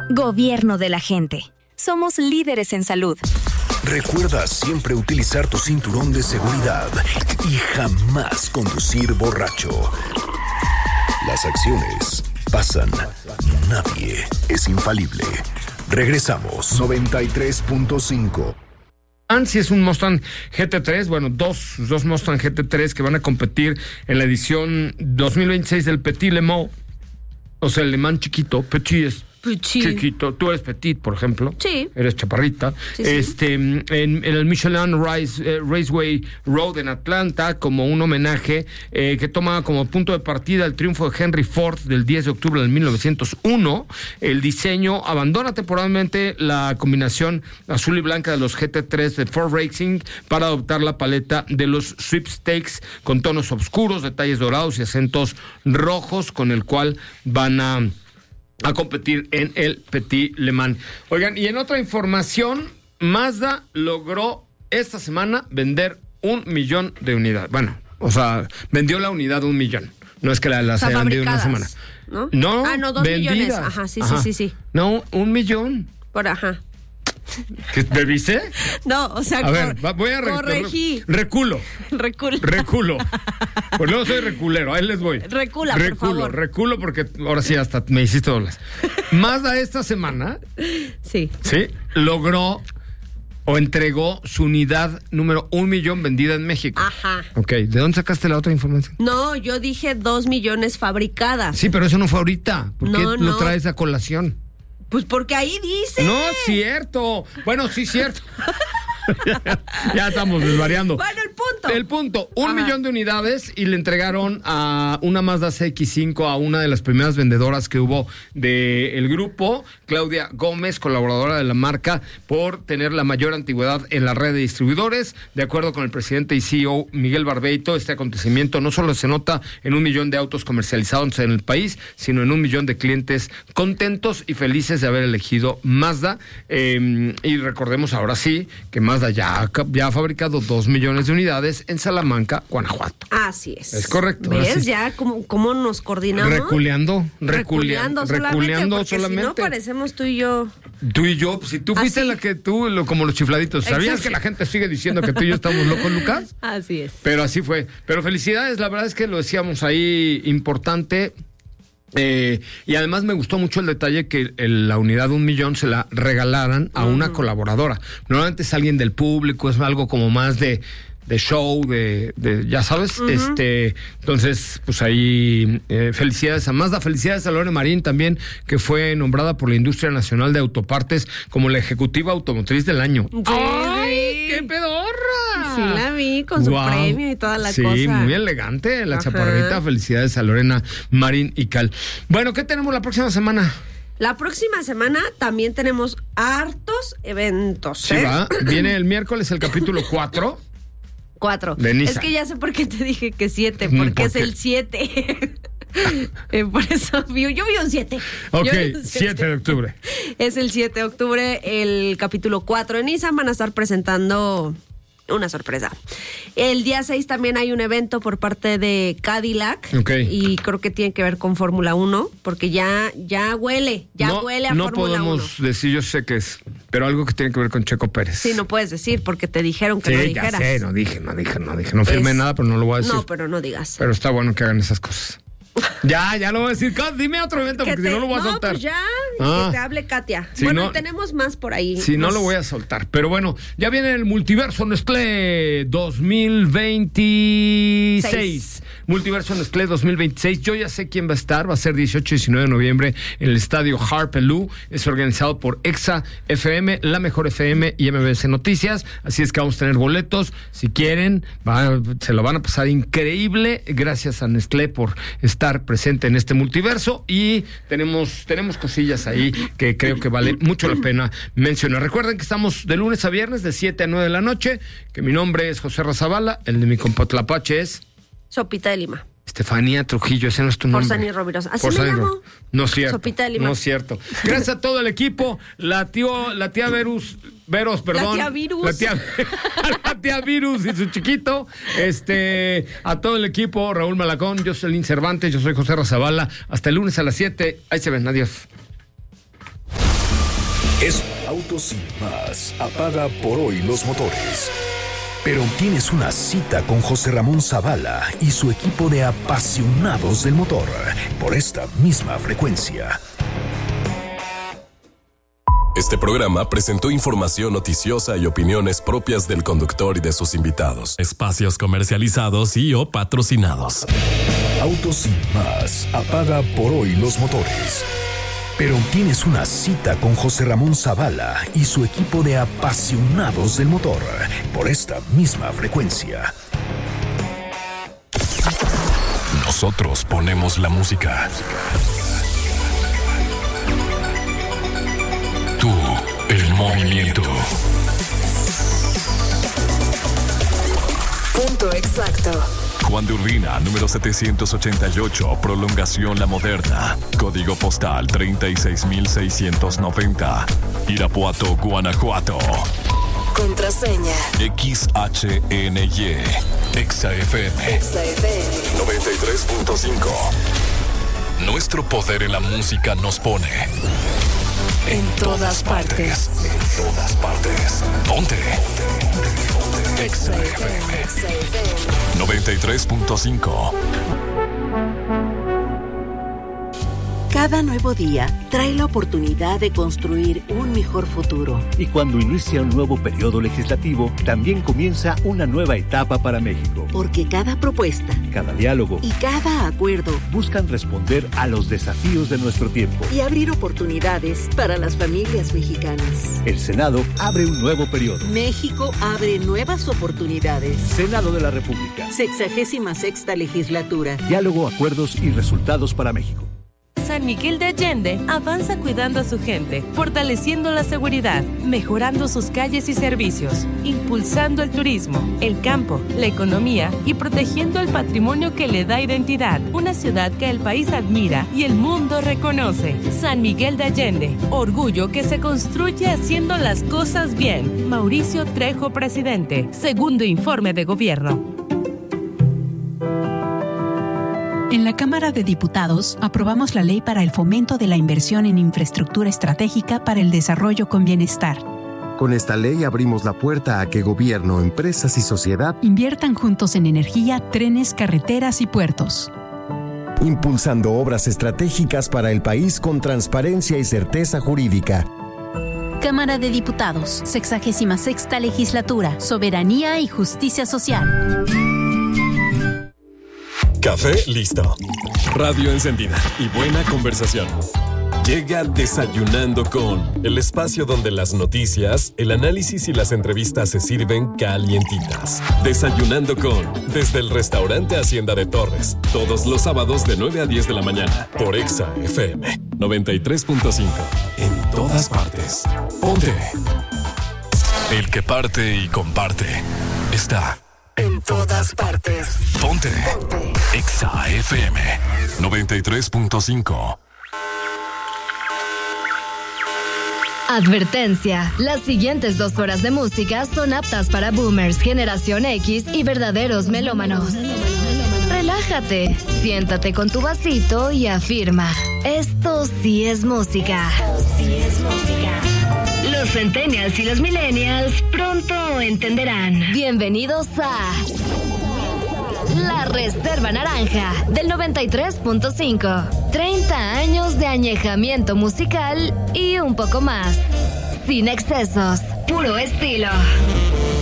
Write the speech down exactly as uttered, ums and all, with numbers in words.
Gobierno de la gente. Somos líderes en salud. Recuerda siempre utilizar tu cinturón de seguridad y jamás conducir borracho. Las acciones pasan. Nadie es infalible. Regresamos. noventa y tres punto cinco. Si es un Mustang G T tres, bueno, dos, dos Mustang G T tres que van a competir en la edición dos mil veintiséis del Petit Le Mans. O sea, el Le Mans chiquito, Petit es Petit. chiquito. Tú eres Petit, por ejemplo. Sí. Eres chaparrita. Sí, sí. Este, en, en el Michelin Race, eh, Raceway Road en Atlanta, como un homenaje eh, que toma como punto de partida el triunfo de Henry Ford del diez de octubre del mil novecientos uno. El diseño abandona temporalmente la combinación azul y blanca de los G T tres de Ford Racing para adoptar la paleta de los sweepstakes con tonos oscuros, detalles dorados y acentos rojos, con el cual van a a competir en el Petit Le Mans. Oigan, y en otra información, Mazda logró esta semana vender un millón de unidades. Bueno, o sea, vendió la unidad de un millón. No es que la, las o sea, hayan vendido en una semana. ¿No? No, ah, no, dos vendidas. millones. Ajá, sí, Ajá. sí, sí, sí. No, un millón. Por ajá. ¿Qué te viste? No, o sea, a cor- ver, va, voy a re- corregí. re- reculo. Reculo. Reculo. Pues no soy reculero, ahí les voy. Recula, por reculo, favor. Reculo porque ahora sí hasta me hiciste bolas. Mazda esta semana, Sí. sí, logró o entregó su unidad número un millón vendida en México. Ajá. Ok, ¿de dónde sacaste la otra información? No, yo dije dos millones fabricadas. Sí, pero eso no fue ahorita. ¿Por qué No, lo no. traes a colación? Pues porque ahí dice. No es cierto. Bueno, sí es cierto. ya, ya estamos desvariando. Bueno, el punto. El punto, un Ajá. millón de unidades y le entregaron a una Mazda C X cinco a una de las primeras vendedoras que hubo del grupo, Claudia Gómez, colaboradora de la marca, por tener la mayor antigüedad en la red de distribuidores. De acuerdo con el presidente y C E O Miguel Barbeito, este acontecimiento no solo se nota en un millón de autos comercializados en el país, sino en un millón de clientes contentos y felices de haber elegido Mazda. Eh, y recordemos ahora sí que Mazda ya, ha- ya ha fabricado dos millones de unidades en Salamanca, Guanajuato. Así es. Es correcto, ahora ¿Ves sí. ya cómo, cómo nos coordinamos? Reculeando, Reculeando reculeando, solamente, reculeando porque solamente. si no parecemos tú y yo. Tú y yo, si tú fuiste Así. la que tú, lo, como los chifladitos, ¿sabías Exacto. que la gente sigue diciendo que tú y yo estamos locos, Lucas? Así es. Pero así fue. Pero felicidades, la verdad es que lo decíamos ahí, importante. Eh, y además me gustó mucho el detalle que el- la unidad de un millón se la regalaran a una colaboradora. Normalmente es alguien del público, es algo como más de, de show, de, de ya sabes, este, entonces, pues ahí eh, felicidades a Mazda, felicidades a Lore Marín también, que fue nombrada por la Industria Nacional de Autopartes como la ejecutiva automotriz del año. Sí, ¡Ay, sí. qué pedorra! Sí la vi con su Guau. premio y toda la sí, cosa. Sí, muy elegante la Ajá. chaparrita. Felicidades a Lorena Marín y Cal. Bueno, ¿qué tenemos la próxima semana? La próxima semana también tenemos hartos eventos. Sí, ¿eh? va. Viene el miércoles el capítulo cuatro. Cuatro. De Nissan. Es que ya sé por qué te dije que siete, Mm, porque ¿por es qué? el siete. Eh, por eso vi- yo vi un siete. Ok, Yo vi un siete de octubre. Es el siete de octubre, el capítulo cuatro en Nissan. Van a estar presentando una sorpresa. El día seis también hay un evento por parte de Cadillac. Ok. Y creo que tiene que ver con Fórmula uno, porque ya, ya huele, ya no, huele a no Fórmula uno. podemos decir, yo sé que es, pero algo que tiene que ver con Checo Pérez. Sí, no puedes decir porque te dijeron que Sí, no ya dijeras. sé, no dije, no dije, no dije. No firmé Es- nada, pero no lo voy a decir. No, pero no digas. Pero está bueno que hagan esas cosas. Ya, ya lo voy a decir. Kat, dime otro evento, Que porque te- si no lo voy a soltar. pues ya, Ah. que te hable Katia. Si bueno, no- tenemos más por ahí. Si no más. lo voy a soltar. Pero bueno, ya viene el Multiverso Nestlé dos mil veintiséis. Seis. Multiverso Nestlé dos mil veintiséis. Yo ya sé quién va a estar. Va a ser dieciocho y diecinueve de noviembre en el estadio Harpelú. Es organizado por Exa F M, La Mejor F M y M B S Noticias. Así es que vamos a tener boletos. Si quieren, va- se lo van a pasar increíble. Gracias a Nestlé por estar presente en este multiverso. Y tenemos, tenemos cosillas ahí que creo que vale mucho la pena mencionar. Recuerden que estamos de lunes a viernes de siete a nueve de la noche, que mi nombre es José Razabala, el de mi compa Tlapache es Sopita de Lima. Estefanía Trujillo, ese no es tu nombre. Forzani Rovirosa. Así Por me Sani llamo. Ro- No es cierto. Sopita de Lima. No es cierto. Gracias a todo el equipo. La tío, la tía Verus, Veros, perdón. tía Virus. La tía, la tía Virus y su chiquito. Este, a todo el equipo, Raúl Malacón, Jocelyn Cervantes, yo soy José Razabala. Hasta el lunes a las siete. Ahí se ven, adiós. Es Autos Sin Más. Apaga por hoy los motores. Pero tienes una cita con José Ramón Zavala y su equipo de apasionados del motor por esta misma frecuencia. Este programa presentó información noticiosa y opiniones propias del conductor y de sus invitados. Espacios comercializados y o patrocinados. Autos Sin Más. Apaga por hoy los motores. Pero tienes una cita con José Ramón Zavala y su equipo de apasionados del motor por esta misma frecuencia. Nosotros ponemos la música. Tú, el movimiento. Punto exacto. Juan de Urbina, número setecientos ochenta y ocho, prolongación La Moderna. Código postal treinta y seis mil seiscientos noventa. Irapuato, Guanajuato. Contraseña. X H N Y. Exa F M. Exa F M. noventa y tres punto cinco. Nuestro poder en la música nos pone en todas partes. En todas partes. Ponte. Exa F M. noventa y tres punto cinco. Cada nuevo día trae la oportunidad de construir un mejor futuro. Y cuando inicia un nuevo periodo legislativo, también comienza una nueva etapa para México. Porque cada propuesta, cada diálogo y cada acuerdo buscan responder a los desafíos de nuestro tiempo y abrir oportunidades para las familias mexicanas. El Senado abre un nuevo periodo. México abre nuevas oportunidades. Senado de la República. Sexagésima sexta legislatura. Diálogo, acuerdos y resultados para México. San Miguel de Allende avanza cuidando a su gente, fortaleciendo la seguridad, mejorando sus calles y servicios, impulsando el turismo, el campo, la economía y protegiendo el patrimonio que le da identidad. Una ciudad que el país admira y el mundo reconoce. San Miguel de Allende, orgullo que se construye haciendo las cosas bien. Mauricio Trejo, presidente. Segundo informe de gobierno. En la Cámara de Diputados aprobamos la ley para el fomento de la inversión en infraestructura estratégica para el desarrollo con bienestar. Con esta ley abrimos la puerta a que gobierno, empresas y sociedad inviertan juntos en energía, trenes, carreteras y puertos. Impulsando obras estratégicas para el país con transparencia y certeza jurídica. Cámara de Diputados, sexagésima sexta legislatura, soberanía y justicia social. Café listo. Radio encendida y buena conversación. Llega Desayunando con, el espacio donde las noticias, el análisis y las entrevistas se sirven calientitas. Desayunando con, desde el restaurante Hacienda de Torres, todos los sábados de nueve a diez de la mañana, por Exa F M noventa y tres punto cinco. En todas partes. Ponte. El que parte y comparte está en todas partes. Ponte. Ponte. Exa F M noventa y tres punto cinco. Advertencia. Las siguientes dos horas de música son aptas para boomers, generación X y verdaderos melómanos. Relájate, siéntate con tu vasito y afirma: esto sí es música. Esto sí es música. Los centennials y los millennials pronto entenderán. Bienvenidos a La Reserva Naranja del noventa y tres punto cinco. treinta años de añejamiento musical y un poco más. Sin excesos, puro estilo.